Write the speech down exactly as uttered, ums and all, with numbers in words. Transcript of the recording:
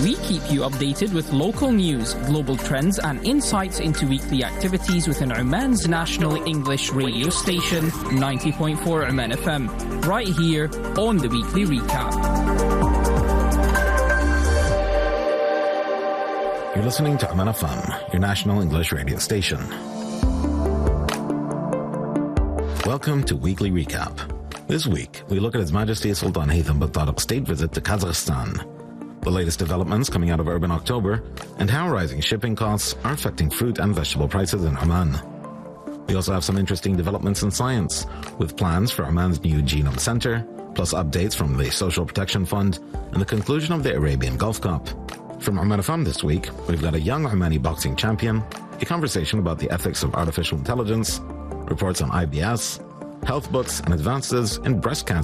We keep you updated with local news, global trends, and insights into weekly activities within Oman's national English radio station, ninety point four Oman F M, right here on the Weekly Recap. You're listening to Oman F M, your national English radio station. Welcome to Weekly Recap. This week, we look at His Majesty Sultan Haytham bin Tariq's state visit to Kazakhstan, the latest developments coming out of Urban October, and how rising shipping costs are affecting fruit and vegetable prices in Oman. We also have some interesting developments in science, with plans for Oman's new Genome Center, plus updates from the Social Protection Fund, and the conclusion of the Arabian Gulf Cup. From Oman F M this week, we've got a young Omani boxing champion, a conversation about the ethics of artificial intelligence, reports on I B S, health books, and advances in breast cancer